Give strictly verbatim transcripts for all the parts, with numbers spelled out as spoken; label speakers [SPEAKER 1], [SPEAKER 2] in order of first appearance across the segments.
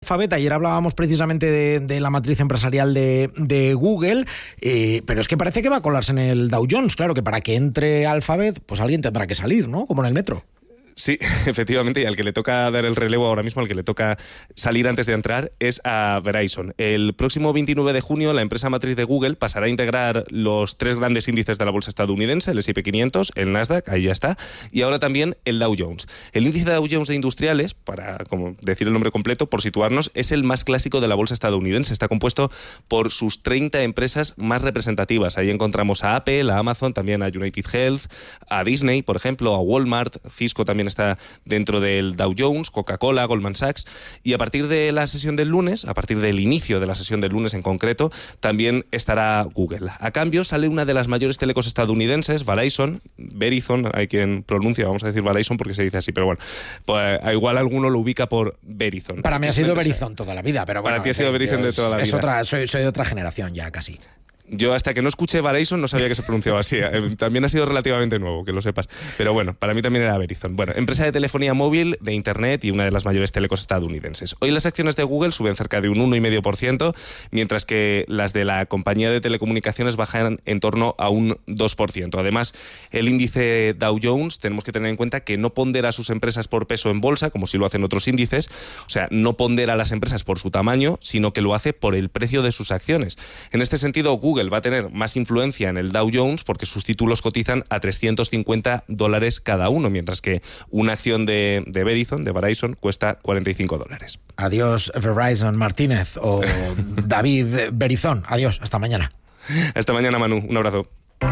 [SPEAKER 1] Alphabet. Ayer hablábamos precisamente de, de la matriz empresarial de, de Google, eh, pero es que parece que va a colarse en el Dow Jones. Claro que para que entre Alphabet, pues alguien tendrá que salir, ¿no? Como en el metro.
[SPEAKER 2] Sí, efectivamente, y al que le toca dar el relevo ahora mismo, al que le toca salir antes de entrar, es a Verizon. El próximo veintinueve de junio, la empresa matriz de Google pasará a integrar los tres grandes índices de la bolsa estadounidense, el ese y pe quinientos, el Nasdaq, ahí ya está, y ahora también el Dow Jones. El índice de Dow Jones de industriales, para como decir el nombre completo, por situarnos, es el más clásico de la bolsa estadounidense. Está compuesto por sus treinta empresas más representativas. Ahí encontramos a Apple, a Amazon, también a United Health, a Disney, por ejemplo, a Walmart, Cisco también está dentro del Dow Jones, Coca-Cola, Goldman Sachs, y a partir de la sesión del lunes, a partir del inicio de la sesión del lunes en concreto, también estará Google. A cambio sale una de las mayores telecos estadounidenses, Verizon, Verizon, hay quien pronuncia, vamos a decir Verizon porque se dice así, pero bueno, pues igual alguno lo ubica por Verizon.
[SPEAKER 1] Para mí ha sido Verizon toda la vida, pero bueno.
[SPEAKER 2] Para ti ha sido Verizon de toda la vida.
[SPEAKER 1] Es otra, soy, soy de otra generación ya casi.
[SPEAKER 2] Yo hasta que no escuché Verizon no sabía que se pronunciaba así. También ha sido relativamente nuevo, que lo sepas. Pero bueno, para mí también era Verizon. Bueno, empresa de telefonía móvil, de internet y una de las mayores telecos estadounidenses. Hoy las acciones de Google suben cerca de un uno coma cinco por ciento, mientras que las de la compañía de telecomunicaciones bajan en torno a un dos por ciento. Además, el índice Dow Jones, tenemos que tener en cuenta que no pondera a sus empresas por peso en bolsa, como si lo hacen otros índices. O sea, no pondera a las empresas por su tamaño, sino que lo hace por el precio de sus acciones. En este sentido, Google va a tener más influencia en el Dow Jones porque sus títulos cotizan a trescientos cincuenta dólares cada uno, mientras que una acción de, de Verizon, de Verizon, cuesta cuarenta y cinco dólares.
[SPEAKER 1] Adiós Verizon Martínez o David Verizon. Adiós, hasta mañana.
[SPEAKER 2] Hasta mañana, Manu. Un abrazo.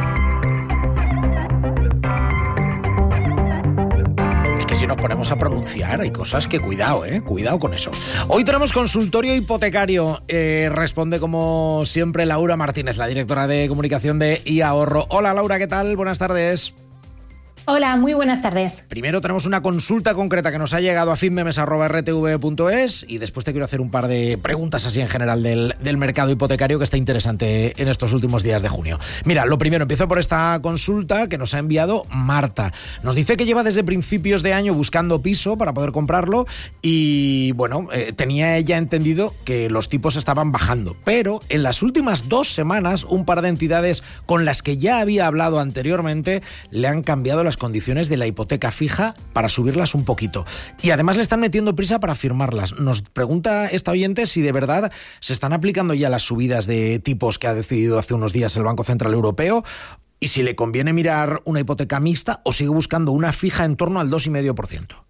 [SPEAKER 1] Si nos ponemos a pronunciar, hay cosas que cuidado, ¿eh? Cuidado con eso. Hoy tenemos consultorio hipotecario. Eh, responde, como siempre, Laura Martínez, la directora de comunicación de iAhorro. Hola, Laura, ¿qué tal? Buenas tardes.
[SPEAKER 3] Hola, muy buenas tardes.
[SPEAKER 1] Primero tenemos una consulta concreta que nos ha llegado a finmemes arroba erre te ve punto es y después te quiero hacer un par de preguntas así en general del, del mercado hipotecario que está interesante en estos últimos días de junio. Mira, lo primero, empiezo por esta consulta que nos ha enviado Marta. Nos dice que lleva desde principios de año buscando piso para poder comprarlo y, bueno, eh, tenía ella entendido que los tipos estaban bajando, pero en las últimas dos semanas un par de entidades con las que ya había hablado anteriormente le han cambiado las condiciones de la hipoteca fija para subirlas un poquito. Y además le están metiendo prisa para firmarlas. Nos pregunta esta oyente si de verdad se están aplicando ya las subidas de tipos que ha decidido hace unos días el Banco Central Europeo y si le conviene mirar una hipoteca mixta o sigue buscando una fija en torno al dos coma cinco por ciento.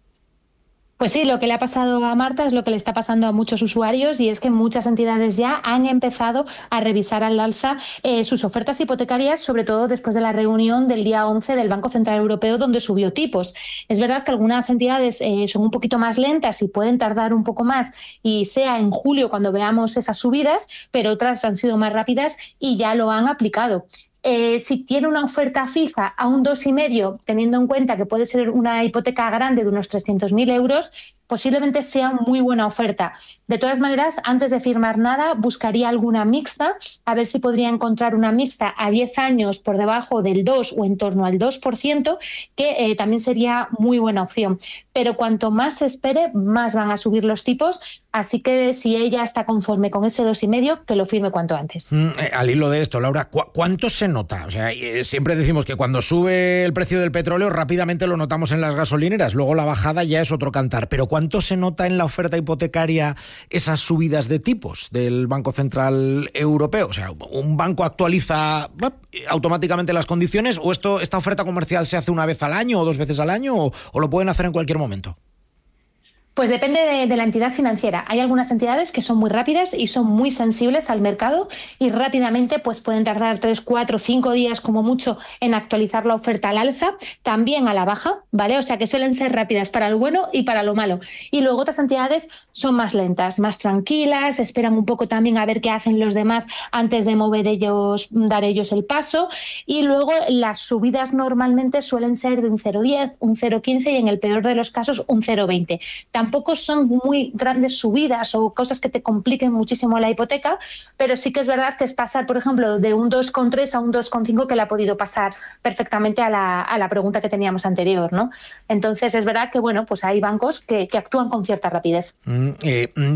[SPEAKER 3] Pues sí, lo que le ha pasado a Marta es lo que le está pasando a muchos usuarios y es que muchas entidades ya han empezado a revisar al alza eh, sus ofertas hipotecarias, sobre todo después de la reunión del día once del Banco Central Europeo donde subió tipos. Es verdad que algunas entidades eh, son un poquito más lentas y pueden tardar un poco más y sea en julio cuando veamos esas subidas, pero otras han sido más rápidas y ya lo han aplicado. Eh, si tiene una oferta fija a un dos coma cinco, teniendo en cuenta que puede ser una hipoteca grande de unos trescientos mil euros, posiblemente sea muy buena oferta. De todas maneras, antes de firmar nada, buscaría alguna mixta, a ver si podría encontrar una mixta a diez años por debajo del dos o en torno al dos por ciento, que eh, también sería muy buena opción. Pero cuanto más se espere, más van a subir los tipos, así que si ella está conforme con ese dos coma cinco, que lo firme cuanto antes.
[SPEAKER 1] Mm, eh, al hilo de esto, Laura, ¿cu- ¿cuánto se nota? O sea, eh, siempre decimos que cuando sube el precio del petróleo rápidamente lo notamos en las gasolineras, luego la bajada ya es otro cantar, pero ¿cuánto se nota en la oferta hipotecaria esas subidas de tipos del Banco Central Europeo? O sea, ¿un banco actualiza automáticamente las condiciones o esto, esta oferta comercial se hace una vez al año o dos veces al año o, o lo pueden hacer en cualquier momento?
[SPEAKER 3] Pues depende de, de la entidad financiera. Hay algunas entidades que son muy rápidas y son muy sensibles al mercado y rápidamente pues pueden tardar tres, cuatro, cinco días como mucho en actualizar la oferta al alza, también a la baja, ¿vale? O sea que suelen ser rápidas para lo bueno y para lo malo. Y luego otras entidades son más lentas, más tranquilas, esperan un poco también a ver qué hacen los demás antes de mover ellos, dar ellos el paso. Y luego las subidas normalmente suelen ser de un cero coma diez, un cero coma quince y en el peor de los casos un cero coma veinte. Tampoco son muy grandes subidas o cosas que te compliquen muchísimo la hipoteca, pero sí que es verdad que es pasar, por ejemplo, de un dos coma tres a un dos coma cinco que le ha podido pasar perfectamente a la, a la pregunta que teníamos anterior, ¿no? Entonces es verdad que bueno, pues hay bancos que, que actúan con cierta rapidez.
[SPEAKER 1] Mm, eh,